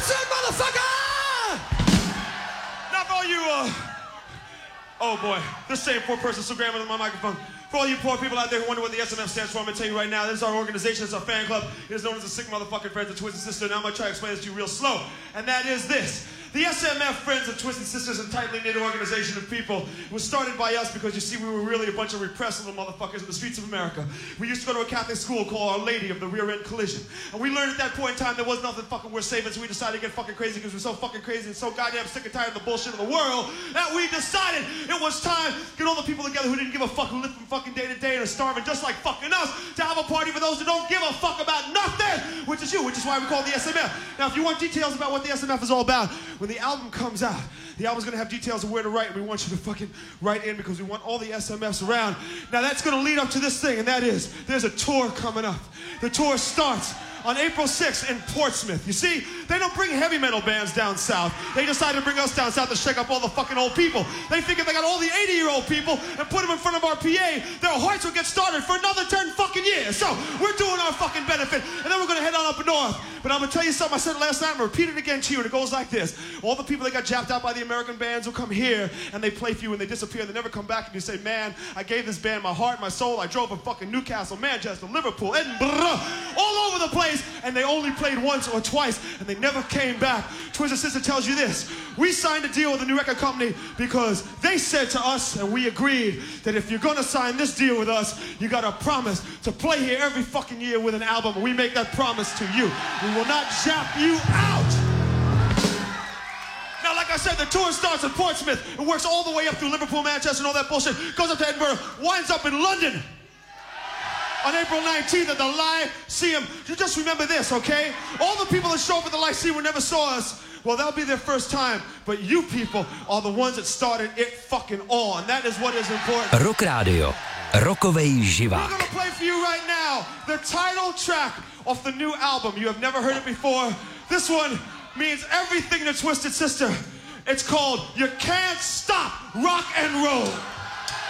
Listen, motherfucker! Now for all you, oh boy, this same poor person still grabbing on my microphone. For all you poor people out there who wonder what the SMF stands for, I'm gonna tell you right now, this is our organization, it's our fan club. It is known as the Sick Motherfucking Friends of Twisted Sister. Now I'm gonna try to explain this to you real slow. And that is this. The SMF Friends of Twisted Sisters, a tightly knit organization of people, was started by us because, you see, we were really a bunch of repressed little motherfuckers in the streets of America. We used to go to a Catholic school called Our Lady of the Rear End Collision. And we learned at that point in time there was nothing fucking worth saving, so we decided to get fucking crazy because we're so fucking crazy and so goddamn sick and tired of the bullshit of the world that we decided it was time to get all the people together who didn't give a fuck, who lived from fucking day to day and are starving just like fucking us, to have a party for those who don't give a fuck about nothing, which is you, which is why we call it the SMF. Now, if you want details about what the SMF is all about, when the album comes out, the album's gonna have details of where to write, and we want you to fucking write in because we want all the SMFs around. Now that's gonna lead up to this thing, and that is, there's a tour coming up. The tour starts on April 6th in Portsmouth. You see, they don't bring heavy metal bands down south. They decided to bring us down south to shake up all the fucking old people. They figured they got all the 80-year-old people and put them in front of our PA, their hearts will get started for another 10 fucking years. So we're doing our fucking benefit, and then we're gonna head on up north. But I'm gonna tell you something I said last night, I'm gonna repeat it again to you, and it goes like this. All the people that got japped out by the American bands will come here, and they play for you, and they disappear, they never come back, and you say, man, I gave this band my heart, my soul, I drove from fucking Newcastle, Manchester, Liverpool, Edinburgh, all over the place, and they only played once or twice, and they never came back. Twisted Sister tells you this. We signed a deal with a new record company because they said to us, and we agreed, that if you're gonna sign this deal with us, you gotta promise to play here every fucking year with an album, and we make that promise to you. We will not zap you out. Now, like I said, the tour starts in Portsmouth. It works all the way up through Liverpool, Manchester, and all that bullshit. Goes up to Edinburgh, winds up in London on April 19th at the Lyceum. You just remember this, okay? All the people that show up at the Lyceum who never saw us, well, that'll be their first time. But you people are the ones that started it fucking all. And that is what is important. Rock Radio. Rokovej živák. We're gonna play for you right now the title track of the new album. You have never heard it before. This one means everything to Twisted Sister. It's called You Can't Stop Rock and Roll.